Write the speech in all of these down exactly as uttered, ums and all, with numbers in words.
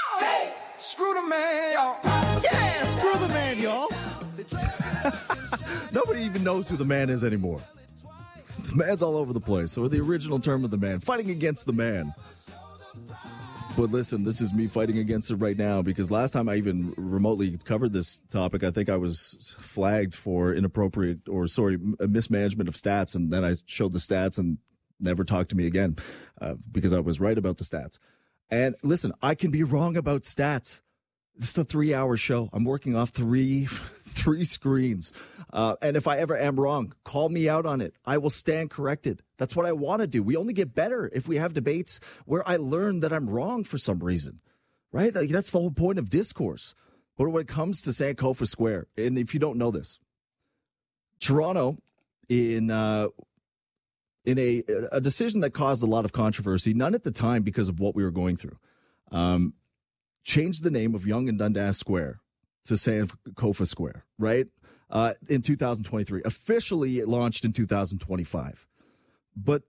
Hey, screw the man, y'all. Yeah, screw the man, y'all. Nobody even knows who the man is anymore. The man's all over the place. Or the original term of the man, fighting against the man. But listen, this is me fighting against it right now, because last time I even remotely covered this topic, I think I was flagged for inappropriate or, sorry, mismanagement of stats. And then I showed the stats and never talked to me again uh, because I was right about the stats. And listen, I can be wrong about stats. This is a three-hour show. I'm working off three three screens. Uh, and if I ever am wrong, call me out on it. I will stand corrected. That's what I want to do. We only get better if we have debates where I learn that I'm wrong for some reason, right? Like, that's the whole point of discourse. But when it comes to Sankofa Square, and if you don't know this, Toronto, in uh, in a, a decision that caused a lot of controversy, none at the time because of what we were going through, um, changed the name of Yonge and Dundas Square to Sankofa Square, right? Uh, in two thousand twenty-three. Officially, it launched in two thousand twenty-five. But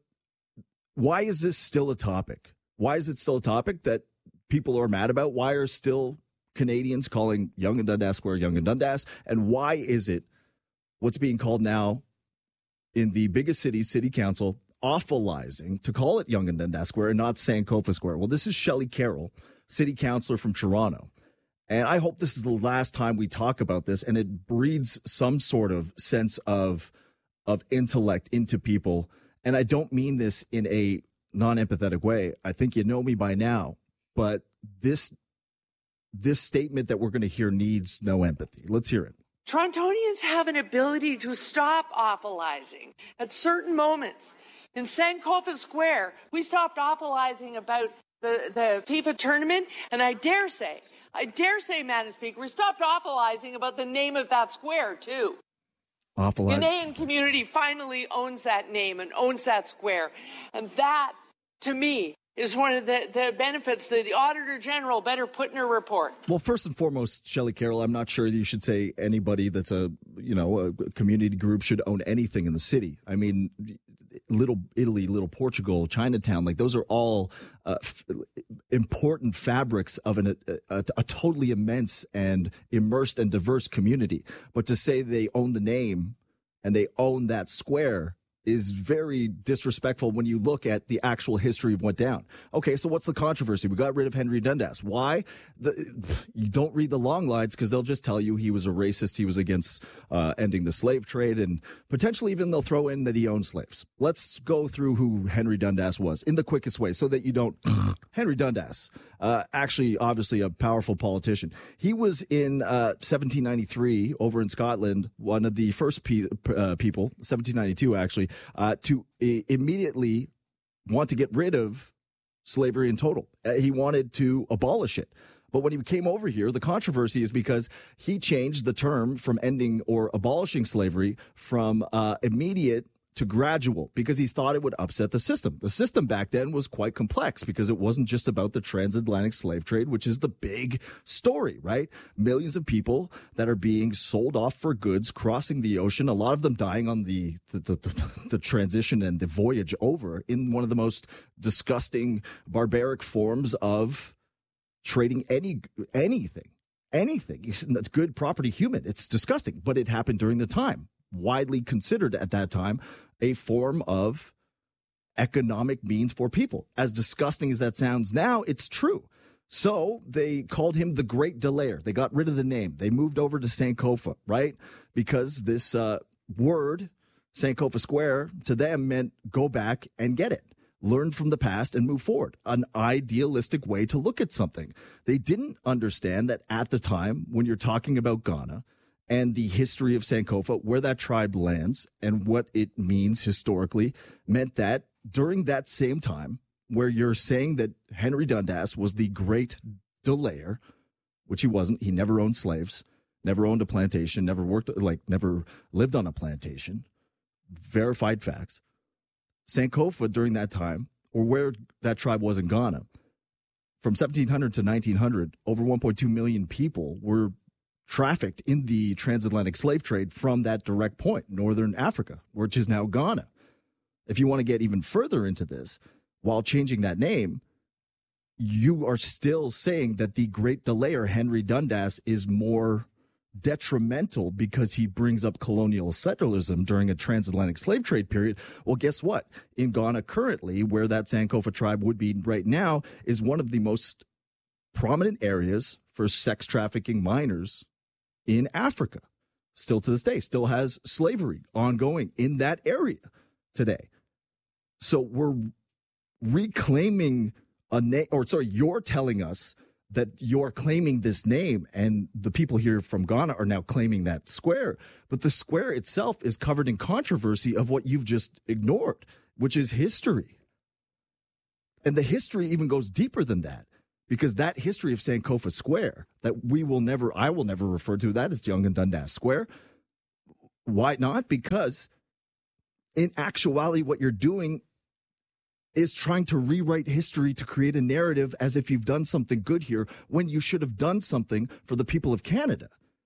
why is this still a topic? Why is it still a topic that people are mad about? Why are still Canadians calling Yonge and Dundas Square Yonge and Dundas? And why is it what's being called now in the biggest city, city council, awfulizing to call it Yonge and Dundas Square and not Sankofa Square? Well, this is Shelley Carroll, city councillor from Toronto. And I hope this is the last time we talk about this, and it breeds some sort of sense of of intellect into people. And I don't mean this in a non-empathetic way. I think you know me by now, but this this statement that we're going to hear needs no empathy. Let's hear it. Torontonians have an ability to stop awfulizing at certain moments. In Sankofa Square, we stopped awfulizing about the, the FIFA tournament, and I dare say, I dare say, Madam Speaker, we stopped awfulizing about the name of that square, too. Awfulizing. The Ghanaian community finally owns that name and owns that square. And that, to me, is one of the, the benefits that the Auditor General better put in her report. Well, first and foremost, Shelley Carroll, I'm not sure you should say anybody that's a, you know, a community group should own anything in the city. I mean, Little Italy, Little Portugal, Chinatown, like those are all uh, f- important fabrics of an, a, a, a totally immense and immersed and diverse community. But to say they own the name and they own that square is very disrespectful when you look at the actual history of what down. Okay, so what's the controversy? We got rid of Henry Dundas. Why? The, you don't read the long lines because they'll just tell you he was a racist. He was against uh, ending the slave trade, and potentially even they'll throw in that he owned slaves. Let's go through who Henry Dundas was in the quickest way so that you don't... Henry Dundas, uh, actually, obviously a powerful politician. He was in uh, seventeen ninety-three over in Scotland, one of the first pe- uh, people, seventeen ninety-two actually, uh, to I- immediately want to get rid of slavery in total. Uh, he wanted to abolish it. But when he came over here, the controversy is because he changed the term from ending or abolishing slavery from uh, immediate to gradual, because he thought it would upset the system. The system back then was quite complex because it wasn't just about the transatlantic slave trade, which is the big story, right? Millions of people that are being sold off for goods crossing the ocean, a lot of them dying on the the, the, the, the transition and the voyage over in one of the most disgusting, barbaric forms of trading any anything, anything. Good property, human. It's disgusting, but it happened during the time. Widely considered at that time a form of economic means for people. As disgusting as that sounds now, it's true. So they called him the Great Delayer. They got rid of the name. They moved over to Sankofa, right? Because this uh, word, Sankofa Square, to them meant go back and get it. Learn from the past and move forward. An idealistic way to look at something. They didn't understand that at the time, when you're talking about Ghana, and the history of Sankofa, where that tribe lands and what it means historically, meant that during that same time where you're saying that Henry Dundas was the great delayer, which he wasn't, he never owned slaves, never owned a plantation, never worked, like never lived on a plantation, verified facts. Sankofa during that time, or where that tribe was in Ghana, from seventeen hundred to nineteen hundred, over one point two million people were trafficked in the transatlantic slave trade from that direct point, Northern Africa, which is now Ghana. If you want to get even further into this, while changing that name, you are still saying that the great delayer, Henry Dundas, is more detrimental because he brings up colonial settlerism during a transatlantic slave trade period. Well, guess what? In Ghana currently, where that Sankofa tribe would be right now, is one of the most prominent areas for sex trafficking minors in Africa. Still to this day, still has slavery ongoing in that area today. So we're reclaiming a name, or sorry, you're telling us that you're claiming this name, and the people here from Ghana are now claiming that square. But the square itself is covered in controversy of what you've just ignored, which is history. And the history even goes deeper than that, because that history of Sankofa Square that we will never, I will never refer to that as Yonge and Dundas Square. Why not? Because in actuality, what you're doing is trying to rewrite history to create a narrative as if you've done something good here when you should have done something for the people of Canada.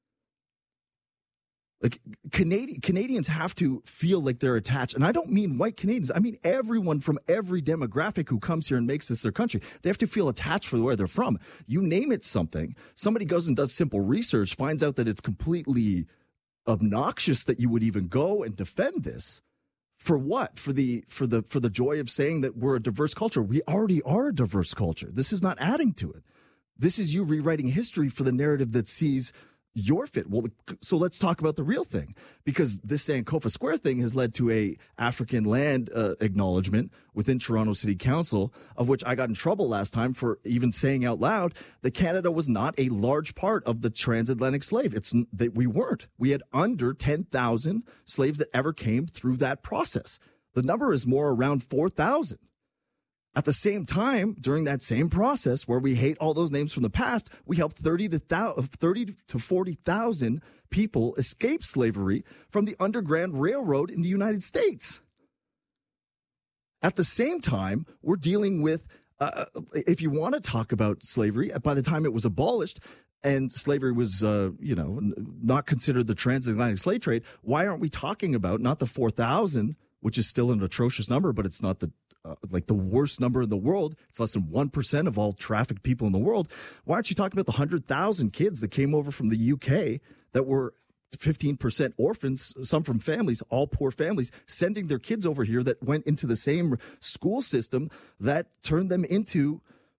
Like Canadi- Canadians have to feel like they're attached. And I don't mean white Canadians. I mean everyone from every demographic who comes here and makes this their country. They have to feel attached for where they're from. You name it something. Somebody goes and does simple research, finds out that it's completely obnoxious that you would even go and defend this. For what? For the for the for the joy of saying that we're a diverse culture. We already are a diverse culture. This is not adding to it. This is you rewriting history for the narrative that sees your fit. Well, so let's talk about the real thing, because this Sankofa Square thing has led to a African land uh, acknowledgement within Toronto City Council, of which I got in trouble last time for even saying out loud that Canada was not a large part of the transatlantic slave. It's that we weren't. We had under ten thousand slaves that ever came through that process. The number is more around four thousand. At the same time, during that same process where we hate all those names from the past, we helped thirty to forty thousand people escape slavery from the Underground Railroad in the United States. At the same time, we're dealing with, uh, if you want to talk about slavery, by the time it was abolished and slavery was, uh, you know, not considered the transatlantic slave trade, why aren't we talking about not the four thousand, which is still an atrocious number, but it's not the Uh, like the worst number in the world. It's less than one percent of all trafficked people in the world. Why aren't you talking about the one hundred thousand kids that came over from the U K that were fifteen percent orphans, some from families, all poor families, sending their kids over here that went into the same school system that turned them into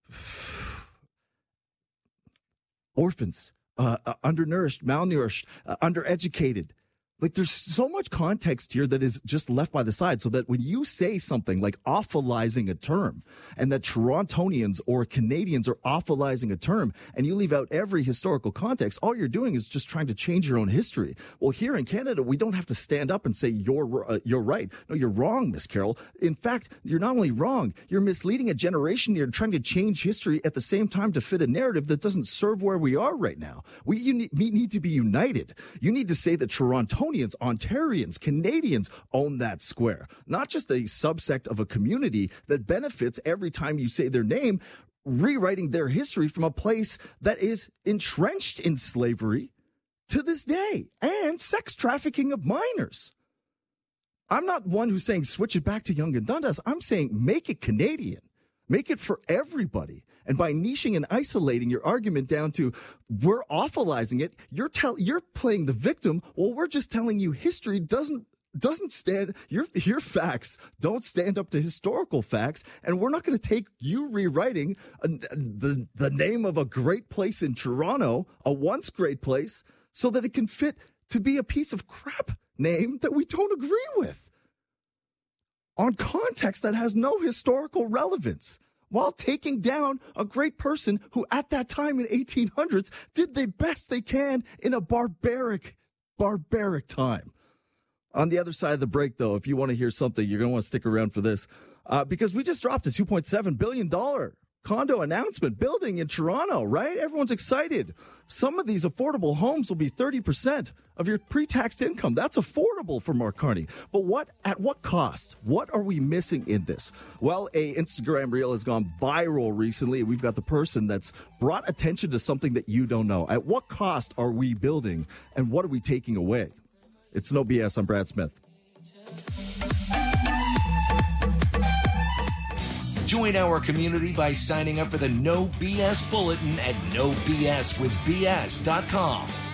orphans, uh, uh, undernourished, malnourished, uh, undereducated. Like, there's so much context here that is just left by the side, so that when you say something like awfulizing a term, and that Torontonians or Canadians are awfulizing a term, and you leave out every historical context, all you're doing is just trying to change your own history. Well, here in Canada, we don't have to stand up and say, you're, uh, you're right. No, you're wrong, Miss Carroll. In fact, you're not only wrong, you're misleading a generation. You're trying to change history at the same time to fit a narrative that doesn't serve where we are right now. We, you need, we need to be united. You need to say that Torontonians, Ontarians, Canadians own that square, not just a subsect of a community that benefits every time you say their name, rewriting their history from a place that is entrenched in slavery to this day and sex trafficking of minors. I'm not one who's saying switch it back to Yonge and Dundas. I'm saying make it Canadian. Make it for everybody. And by niching and isolating your argument down to we're awfulizing it, you're tell you're playing the victim. Well, we're just telling you history doesn't doesn't stand your your facts don't stand up to historical facts, and we're not going to take you rewriting a, the the name of a great place in Toronto, a once great place, so that it can fit to be a piece of crap name that we don't agree with on context that has no historical relevance, while taking down a great person who at that time in eighteen hundreds did the best they can in a barbaric, barbaric time. On the other side of the break, though, if you want to hear something, you're going to want to stick around for this, uh, because we just dropped a two point seven billion dollars condo announcement building in Toronto, right? Everyone's excited. Some of these affordable homes will be thirty percent of your pre-tax income. That's affordable for Mark Carney. But what, at what cost? What are we missing in this? Well, a Instagram reel has gone viral recently. We've got the person that's brought attention to something that you don't know. At what cost are we building, and what are we taking away? It's No B S. I'm Brad Smith. Join our community by signing up for the No B S Bulletin at no b s with b s dot com.